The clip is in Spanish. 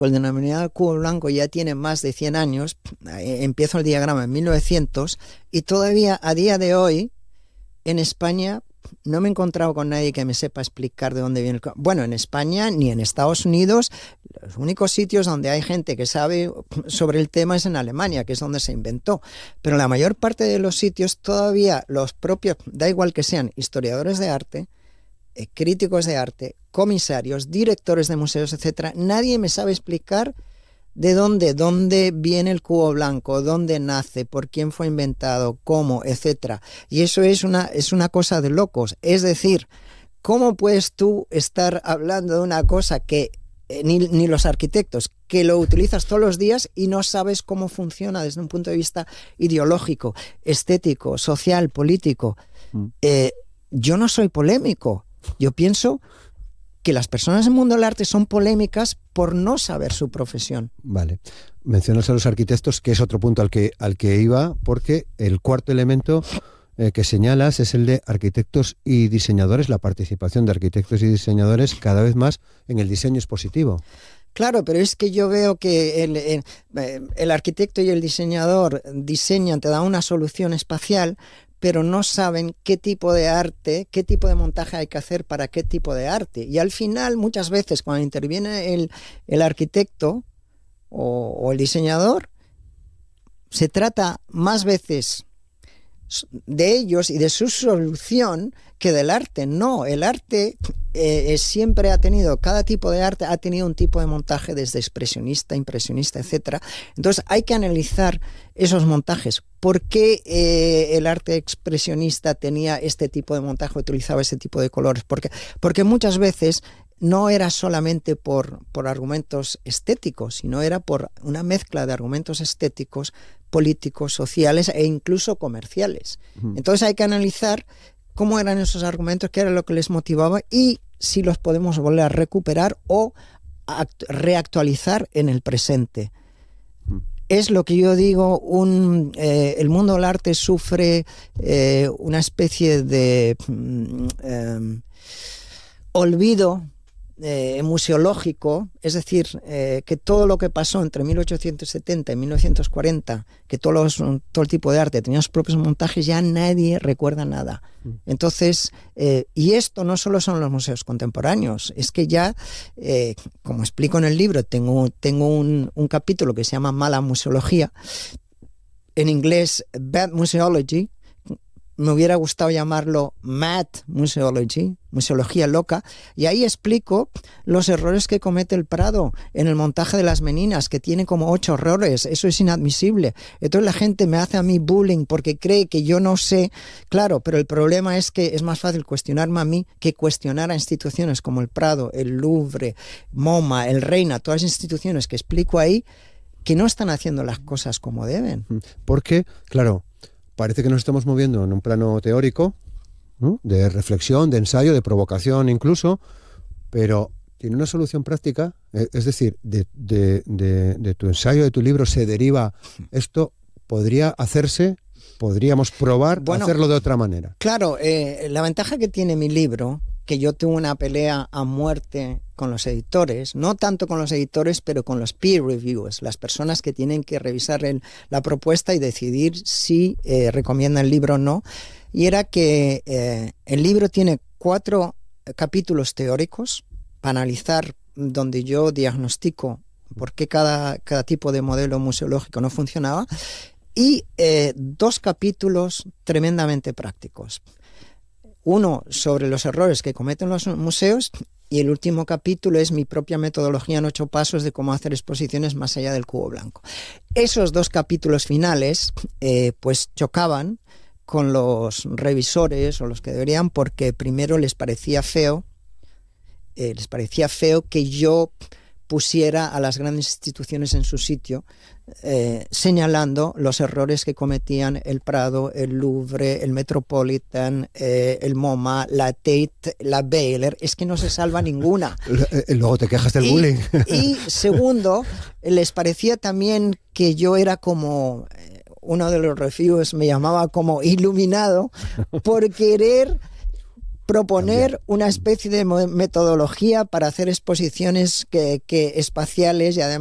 el denominado cubo blanco ya tiene más de 100 años, empiezo el diagrama en 1900 y todavía a día de hoy en España no me he encontrado con nadie que me sepa explicar de dónde viene el... Bueno, en España ni en Estados Unidos, los únicos sitios donde hay gente que sabe sobre el tema es en Alemania, que es donde se inventó. Pero la mayor parte de los sitios todavía los propios, da igual que sean historiadores de arte, críticos de arte, comisarios, directores de museos, etcétera, nadie me sabe explicar de dónde viene el cubo blanco, dónde nace, por quién fue inventado, cómo, etcétera. Y eso es una cosa de locos. Es decir, ¿cómo puedes tú estar hablando de una cosa que ni los arquitectos, que lo utilizas todos los días y no sabes cómo funciona desde un punto de vista ideológico, estético, social, político? Yo no soy polémico. Yo pienso que las personas del mundo del arte son polémicas por no saber su profesión. Vale. Mencionas a los arquitectos, que es otro punto al que iba, porque el cuarto elemento que señalas es el de arquitectos y diseñadores. La participación de arquitectos y diseñadores cada vez más en el diseño expositivo. Claro, pero es que yo veo que el arquitecto y el diseñador diseñan, te dan una solución espacial, pero no saben qué tipo de arte, qué tipo de montaje hay que hacer para qué tipo de arte. Y al final, muchas veces, cuando interviene el arquitecto o el diseñador, se trata más veces de ellos y de su solución que del arte. No, el arte siempre ha tenido, cada tipo de arte ha tenido un tipo de montaje, desde expresionista, impresionista, etcétera. Entonces hay que analizar esos montajes. ¿Por qué el arte expresionista tenía este tipo de montaje, utilizaba ese tipo de colores? Porque muchas veces no era solamente por argumentos estéticos, sino era por una mezcla de argumentos estéticos, políticos, sociales e incluso comerciales. Entonces hay que analizar cómo eran esos argumentos, qué era lo que les motivaba y si los podemos volver a recuperar o reactualizar en el presente. Es lo que yo digo, el mundo del arte sufre una especie de olvido museológico, es decir, que todo lo que pasó entre 1870 y 1940, que todo el tipo de arte tenía sus propios montajes, ya nadie recuerda nada. Entonces, y esto no solo son los museos contemporáneos, es que ya, como explico en el libro, tengo un capítulo que se llama Mala Museología, en inglés Bad Museology. Me hubiera gustado llamarlo Mad Museology, museología loca, y ahí explico los errores que comete el Prado en el montaje de las Meninas, que tiene como 8 errores. Eso es inadmisible. Entonces la gente me hace a mí bullying porque cree que yo no sé. Claro, pero el problema es que es más fácil cuestionarme a mí que cuestionar a instituciones como el Prado, el Louvre, MoMA, el Reina, todas las instituciones que explico ahí, que no están haciendo las cosas como deben. Porque, claro, parece que nos estamos moviendo en un plano teórico, ¿no?, de reflexión, de ensayo, de provocación incluso, pero tiene una solución práctica. Es decir, de tu ensayo, de tu libro, se deriva esto. ¿Podría hacerse? ¿Podríamos probar a hacerlo de otra manera? Claro, la ventaja que tiene mi libro, que yo tuve una pelea a muerte con los editores, no tanto con los editores, pero con los peer reviewers, las personas que tienen que revisar la propuesta y decidir si recomiendan el libro o no, y era que el libro tiene 4 capítulos teóricos para analizar, donde yo diagnostico por qué cada tipo de modelo museológico no funcionaba, y 2 capítulos tremendamente prácticos. Uno sobre los errores que cometen los museos, y el último capítulo es mi propia metodología en 8 pasos de cómo hacer exposiciones más allá del cubo blanco. Esos 2 capítulos finales pues chocaban con los revisores o los que deberían, porque primero les parecía feo que yo pusiera a las grandes instituciones en su sitio, señalando los errores que cometían el Prado, el Louvre, el Metropolitan, el MoMA, la Tate, la Baylor. Es que no se salva ninguna. Luego te quejas del bullying. Y segundo, les parecía también que yo era como... Uno de los reviews me llamaba como iluminado por querer proponer cambiar. una especie de metodología para hacer exposiciones que espaciales y además